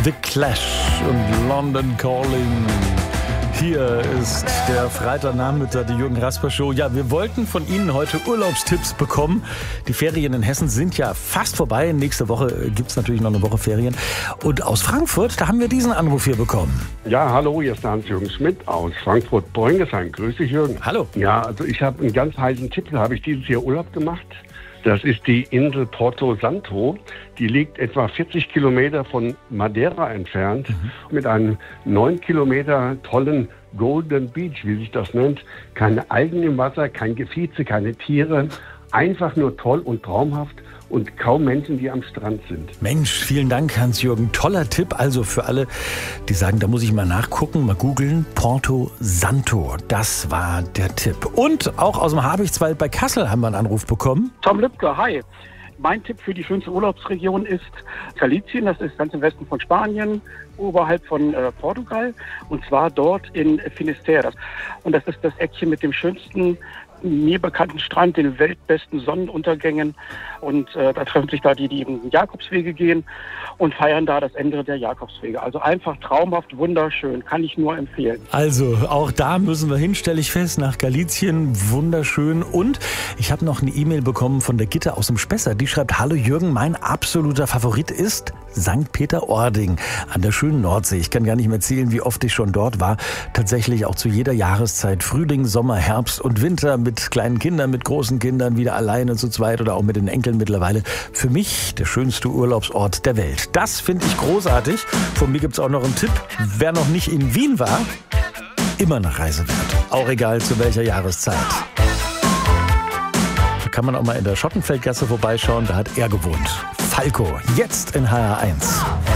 The Clash und London Calling. Hier ist der Freitagnachmittag, die Jürgen Rasper Show. Ja, wir wollten von Ihnen heute Urlaubstipps bekommen. Die Ferien in Hessen sind ja fast vorbei. Nächste Woche gibt es natürlich noch eine Woche Ferien. Und aus Frankfurt, da haben wir diesen Anruf hier bekommen. Ja, hallo, hier ist der Hans-Jürgen Schmidt aus Frankfurt-Bräungesheim. Grüß dich, Jürgen. Hallo. Ja, also ich habe einen ganz heißen Tipp. Da habe ich dieses Jahr Urlaub gemacht. Das ist die Insel Porto Santo. Die liegt etwa 40 Kilometer von Madeira entfernt. Mit einem 9 Kilometer tollen Golden Beach, wie sich das nennt. Keine Algen im Wasser, kein Gefieze, keine Tiere. Einfach nur toll und traumhaft. Und kaum Menschen, die am Strand sind. Mensch, vielen Dank, Hans-Jürgen. Toller Tipp. Also für alle, die sagen, da muss ich mal nachgucken, mal googeln. Porto Santo, das war der Tipp. Und auch aus dem Habichtswald bei Kassel haben wir einen Anruf bekommen. Tom Lübke, hi. Mein Tipp für die schönste Urlaubsregion ist Galicien. Das ist ganz im Westen von Spanien, oberhalb von Portugal. Und zwar dort in Finisterre. Und das ist das Eckchen mit dem schönsten, mir bekannten Strand, den weltbesten Sonnenuntergängen. Und da treffen sich da die eben Jakobswege gehen und feiern da das Ende der Jakobswege. Also einfach traumhaft, wunderschön, kann ich nur empfehlen. Also auch da müssen wir hin, stelle ich fest, nach Galicien, wunderschön. Und ich habe noch eine E-Mail bekommen von der Gitte aus dem Spessart. Die schreibt: Hallo Jürgen, mein absoluter Favorit ist St. Peter-Ording an der schönen Nordsee. Ich kann gar nicht mehr zählen, wie oft ich schon dort war. Tatsächlich auch zu jeder Jahreszeit, Frühling, Sommer, Herbst und Winter, mit kleinen Kindern, mit großen Kindern, wieder alleine zu zweit oder auch mit den Enkeln mittlerweile. Für mich der schönste Urlaubsort der Welt. Das finde ich großartig. Von mir gibt es auch noch einen Tipp. Wer noch nicht in Wien war, immer eine Reise wert. Auch egal zu welcher Jahreszeit. Da kann man auch mal in der Schottenfeldgasse vorbeischauen. Da hat er gewohnt. Falco, jetzt in HR1.